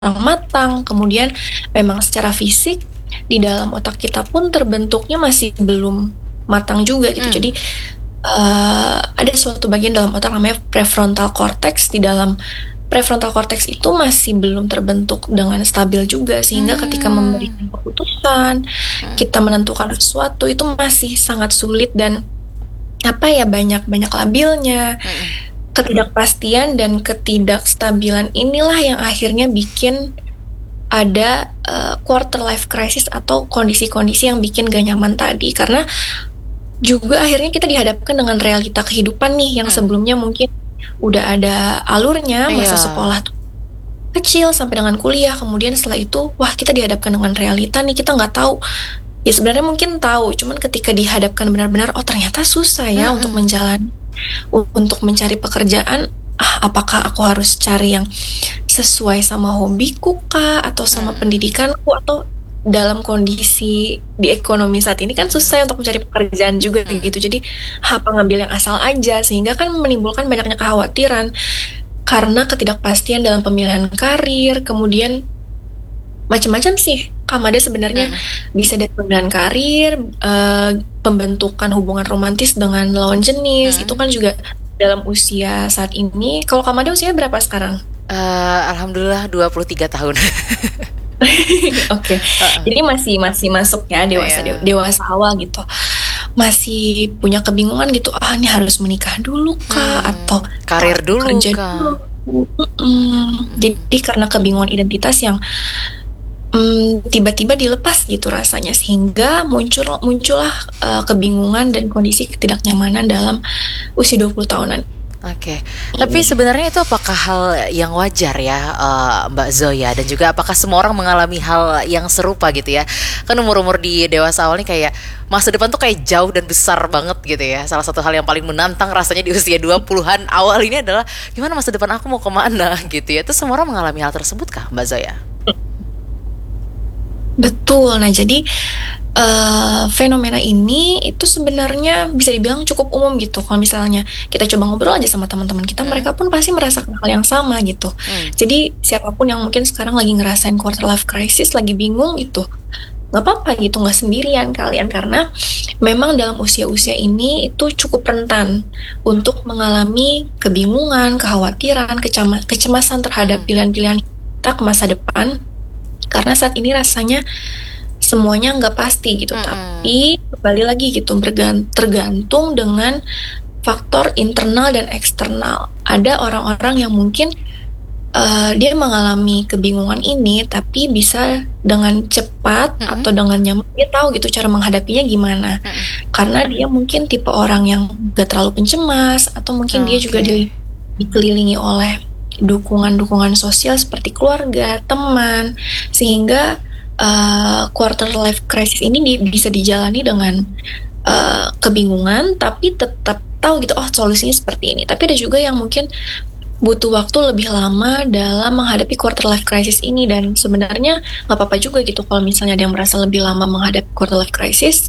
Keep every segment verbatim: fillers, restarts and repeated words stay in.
matang, kemudian memang secara fisik di dalam otak kita pun terbentuknya masih belum matang juga gitu. Hmm. Jadi uh, ada suatu bagian dalam otak namanya prefrontal cortex. Di dalam prefrontal cortex itu masih belum terbentuk dengan stabil juga, sehingga Hmm. ketika memberikan keputusan, Hmm. kita menentukan sesuatu itu masih sangat sulit dan apa ya banyak banyak labilnya. Hmm. Ketidakpastian dan ketidakstabilan inilah yang akhirnya bikin ada uh, quarter life crisis atau kondisi-kondisi yang bikin gak nyaman tadi. Karena juga akhirnya kita dihadapkan dengan realita kehidupan nih yang Hmm. sebelumnya mungkin udah ada alurnya, masa Iya. sekolah tuh kecil sampai dengan kuliah, kemudian setelah itu wah kita dihadapkan dengan realita nih, kita nggak tahu. Ya sebenarnya mungkin tahu, cuman ketika dihadapkan benar-benar oh ternyata susah ya Mm-mm. untuk menjalani, untuk mencari pekerjaan. Ah, apakah aku harus cari yang sesuai sama hobiku kah, atau sama Mm. pendidikanku, atau dalam kondisi di ekonomi saat ini kan susah untuk mencari pekerjaan juga Mm. gitu. Jadi apa ngambil yang asal aja, sehingga kan menimbulkan banyaknya kekhawatiran karena ketidakpastian dalam pemilihan karir. Kemudian macam-macam sih Kamada sebenarnya, Mm. bisa dari pemilihan karir, uh, pembentukan hubungan romantis dengan lawan jenis. Mm. Itu kan juga dalam usia saat ini. Kalau Kamada usia berapa sekarang? Uh, Alhamdulillah dua puluh tiga tahun. Oke, okay. Uh-uh. Jadi masih masih masuk ya dewasa Yeah. dewasa awal gitu. Masih punya kebingungan gitu. Ah, ini harus menikah dulu kah, Hmm. atau karir dulu kerja kah? dulu. Mm-mm. Jadi karena kebingungan identitas yang mm, tiba-tiba dilepas gitu rasanya, sehingga muncul muncullah uh, kebingungan dan kondisi ketidaknyamanan dalam usia dua puluh tahunan. Oke, okay. Tapi sebenarnya itu apakah hal yang wajar ya uh, Mbak Zoya, dan juga apakah semua orang mengalami hal yang serupa gitu ya? Kan umur-umur di dewasa awal nih kayak masa depan tuh kayak jauh dan besar banget gitu ya. Salah satu hal yang paling menantang rasanya di usia dua puluhan awal ini adalah gimana masa depan aku mau kemana gitu ya. Itu semua orang mengalami hal tersebut kah Mbak Zoya? Betul, nah jadi uh, fenomena ini itu sebenarnya bisa dibilang cukup umum gitu. Kalau misalnya kita coba ngobrol aja sama teman-teman kita, hmm. mereka pun pasti merasakan hal yang sama gitu. Hmm. Jadi siapapun yang mungkin sekarang lagi ngerasain quarter life crisis, lagi bingung gitu, nggak apa-apa gitu, nggak sendirian kalian, karena memang dalam usia-usia ini itu cukup rentan untuk mengalami kebingungan, kekhawatiran, kecema- kecemasan terhadap pilihan-pilihan kita ke masa depan. Karena saat ini rasanya semuanya nggak pasti gitu, mm-hmm. tapi kembali lagi gitu tergantung dengan faktor internal dan eksternal. Ada orang-orang yang mungkin uh, dia mengalami kebingungan ini, tapi bisa dengan cepat mm-hmm. atau dengan nyaman dia tahu gitu cara menghadapinya gimana. Mm-hmm. Karena dia mungkin tipe orang yang gak terlalu pencemas, atau mungkin okay. dia juga di, dikelilingi oleh dukungan-dukungan sosial seperti keluarga, teman, sehingga uh, quarter life crisis ini di, bisa dijalani dengan uh, kebingungan, tapi tetap tahu gitu, oh solusinya seperti ini. Tapi ada juga yang mungkin butuh waktu lebih lama dalam menghadapi quarter life crisis ini, dan sebenarnya nggak apa-apa juga gitu kalau misalnya ada yang merasa lebih lama menghadapi quarter life crisis.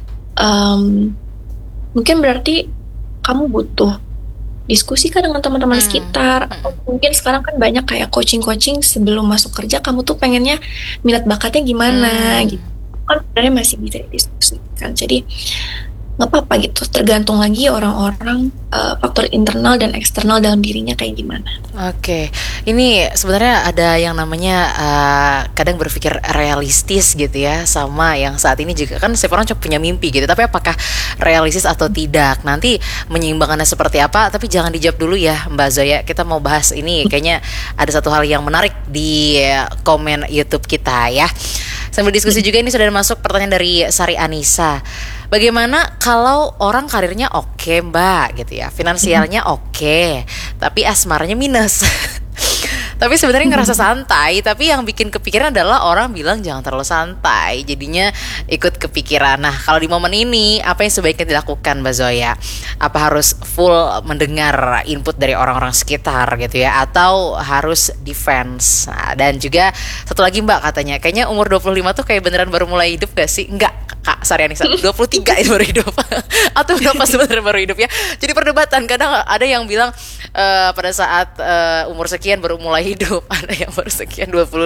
Um, mungkin berarti kamu butuh diskusi kan dengan teman-teman hmm. sekitar, atau mungkin sekarang kan banyak kayak coaching-coaching sebelum masuk kerja, kamu tuh pengennya minat bakatnya gimana hmm. gitu kan, sebenarnya masih bisa didiskusikan. Jadi nggak apa-apa gitu, tergantung lagi orang-orang uh, faktor internal dan eksternal dalam dirinya kayak gimana. Oke, ini sebenarnya ada yang namanya uh, kadang berpikir realistis gitu ya, sama yang saat ini juga kan setiap orang cuma punya mimpi gitu, tapi apakah realistis atau tidak, nanti menyeimbangkannya seperti apa, tapi jangan dijawab dulu ya Mbak Zoya, kita mau bahas ini, kayaknya ada satu hal yang menarik di komen YouTube kita ya. Sambil diskusi juga ini sudah masuk pertanyaan dari Sari Anissa. Bagaimana kalau orang karirnya oke okay, Mbak gitu ya, finansialnya oke, okay, tapi asmaranya minus. Tapi sebenarnya ngerasa santai, tapi yang bikin kepikiran adalah orang bilang jangan terlalu santai, jadinya ikut kepikiran. Nah, kalau di momen ini apa yang sebaiknya dilakukan Mbak Zoya? Apa harus full mendengar input dari orang-orang sekitar gitu ya, atau harus defense? Nah, dan juga satu lagi Mbak katanya, kayaknya umur dua puluh lima tuh kayak beneran baru mulai hidup gak sih? Enggak, Kak Saryani dua puluh tiga itu baru hidup atau berapa sebenarnya baru hidup ya. Jadi perdebatan, kadang ada yang bilang uh, pada saat uh, umur sekian baru mulai hidup, ada yang baru sekian dua puluh